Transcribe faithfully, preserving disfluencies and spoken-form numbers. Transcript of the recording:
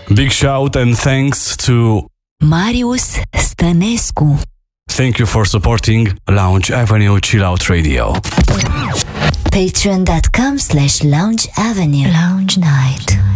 Big shout and thanks to Marius Stănescu. Thank you for supporting Lounge Avenue Chill Out Radio. Patreon dot com slash Lounge Avenue Lounge Night.